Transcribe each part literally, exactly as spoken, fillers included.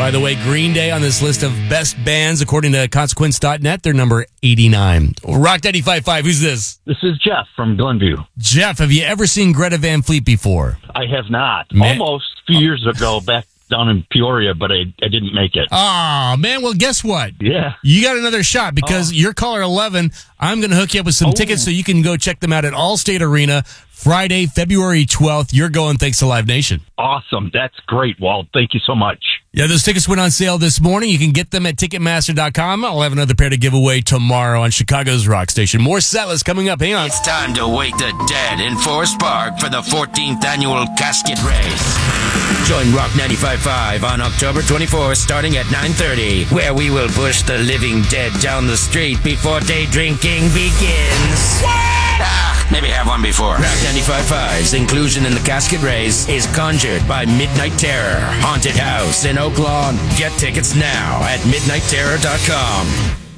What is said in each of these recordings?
By the way, Green Day on this list of best bands, according to consequence dot net, they're number eighty-nine. Rock ninety-five point five, who's this? This is Jeff from Glenview. Jeff, have you ever seen Greta Van Fleet before? I have not. Man. Almost a few years ago, back down in Peoria, but I, I didn't make it. Oh, man. Well, guess what? Yeah. You got another shot because Oh. you're caller eleven. I'm going to hook you up with some Oh. tickets so you can go check them out at Allstate Arena Friday, February twelfth. You're going thanks to Live Nation. Awesome. That's great, Walt. Thank you so much. Yeah, those tickets went on sale this morning. You can get them at Ticketmaster dot com. I'll have another pair to give away tomorrow on Chicago's Rock Station. More Setlist coming up. Hang on. It's time to wake the dead in Forest Park for the fourteenth annual casket race. Join Rock ninety-five point five on October twenty-fourth starting at nine thirty, where we will push the living dead down the street before day drinking begins. Ah, maybe have one before. Rock ninety-five point five's inclusion in the casket race is conjured by Midnight Terror, Haunted House in Oak Lawn. Get tickets now at midnight terror dot com.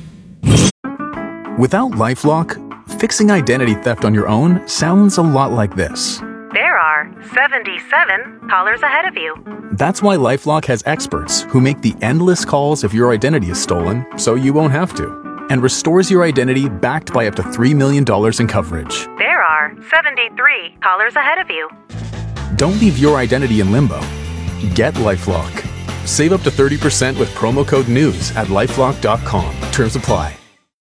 Without LifeLock, fixing identity theft on your own sounds a lot like this. There are seventy-seven callers ahead of you. That's why LifeLock has experts who make the endless calls if your identity is stolen so you won't have to, and restores your identity backed by up to three million dollars in coverage. There are seventy-three callers ahead of you. Don't leave your identity in limbo. Get LifeLock. Save up to thirty percent with promo code NEWS at lifelock dot com. Terms apply.